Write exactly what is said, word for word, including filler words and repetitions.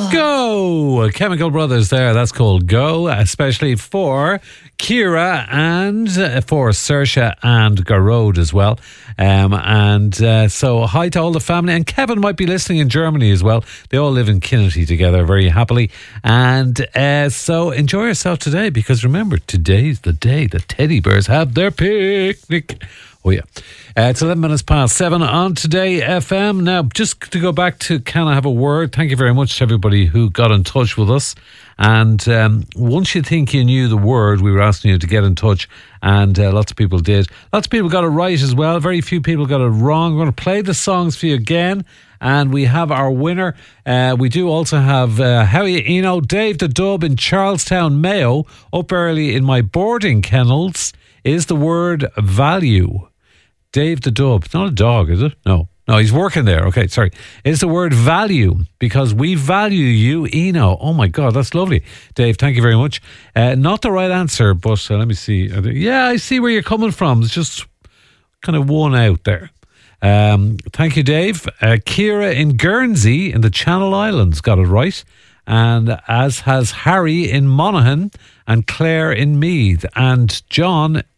Go! Chemical Brothers there, that's called Go, especially for Kira and for Saoirse and Garode as well. Um, and uh, so hi to all the family. And Kevin might be listening in Germany as well. They all live in Kinnity together very happily. And uh, so enjoy yourself today, because remember, today's the day the teddy bears have their picnic. Oh yeah. Uh, it's eleven minutes past seven on Today F M. Now, just to go back to Can I Have a Word? Thank you very much to everybody who got in touch with us. And um, once you think you knew the word, we were asking you to get in touch, and uh, lots of people did. Lots of people got it right as well. Very few people got it wrong. We're going to play the songs for you again, and we have our winner. Uh, we do also have, uh, how are you, Eno? Dave the Dub in Charlestown, Mayo, up early in my boarding kennels, is the word value. Dave the Dub. It's not a dog, is it? No. No, he's working there. Okay, sorry. It's the word value, because we value you, Eno. Oh my God, that's lovely. Dave, thank you very much. Uh, not the right answer, but uh, let me see. Yeah, I see where you're coming from. It's just kind of one out there. Um, thank you, Dave. Uh, Kira in Guernsey in the Channel Islands got it right. And as has Harry in Monaghan and Claire in Meath. And John